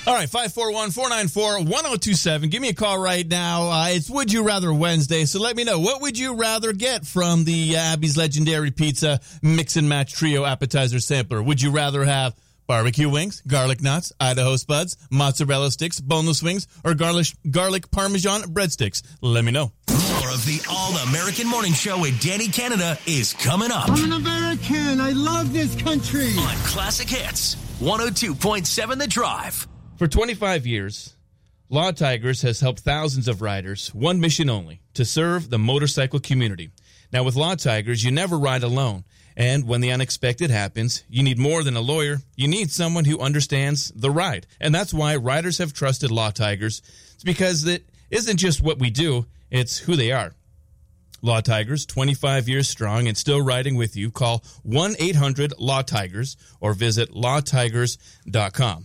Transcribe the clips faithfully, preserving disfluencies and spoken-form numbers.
All right, five four one, four nine four, one oh two seven. Give me a call right now. Uh, it's Would You Rather Wednesday, so let me know. What would you rather get from the Abby's Legendary Pizza Mix and Match Trio Appetizer Sampler? Would you rather have barbecue wings, garlic knots, Idaho spuds, mozzarella sticks, boneless wings, or garlic, garlic parmesan breadsticks? Let me know. More of the All-American Morning Show with Danny Canada is coming up. I'm an American. I love this country. On Classic Hits, one oh two point seven The Drive. For twenty-five years, Law Tigers has helped thousands of riders, one mission only, to serve the motorcycle community. Now, with Law Tigers, you never ride alone. And when the unexpected happens, you need more than a lawyer. You need someone who understands the ride. And that's why riders have trusted Law Tigers. It's because it isn't just what we do, it's who they are. Law Tigers, twenty-five years strong and still riding with you. Call one eight hundred law tigers or visit law tigers dot com.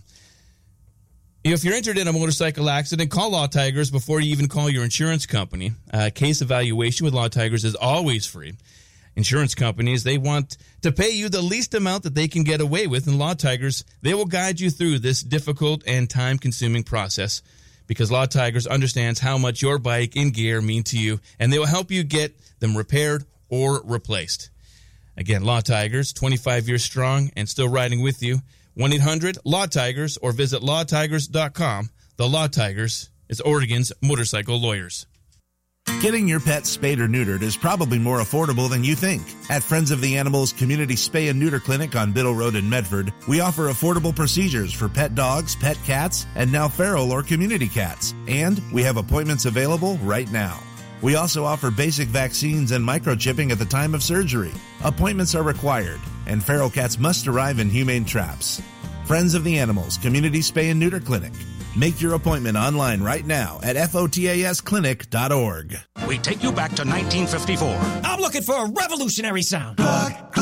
If you're injured in a motorcycle accident, call Law Tigers before you even call your insurance company. Uh, case evaluation with Law Tigers is always free. Insurance companies, they want to pay you the least amount that they can get away with. And Law Tigers, they will guide you through this difficult and time-consuming process because Law Tigers understands how much your bike and gear mean to you, and they will help you get them repaired or replaced. Again, Law Tigers, twenty-five years strong and still riding with you. one eight hundred law tigers or visit law tigers dot com. The Law Tigers is Oregon's motorcycle lawyers. Getting your pet spayed or neutered is probably more affordable than you think. At Friends of the Animals Community Spay and Neuter Clinic on Biddle Road in Medford, we offer affordable procedures for pet dogs, pet cats, and now feral or community cats. And we have appointments available right now. We also offer basic vaccines and microchipping at the time of surgery. Appointments are required, and feral cats must arrive in humane traps. Friends of the Animals Community Spay and Neuter Clinic. Make your appointment online right now at fotas clinic dot org. We take you back to nineteen fifty-four. I'm looking for a revolutionary sound. Cluck, cluck.